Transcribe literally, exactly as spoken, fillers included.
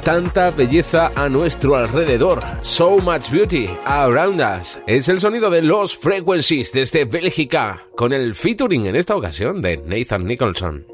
Tanta belleza a nuestro alrededor. So much beauty around us. Es el sonido de Lost Frequencies desde Bélgica, con el featuring en esta ocasión de Nathan Nicholson.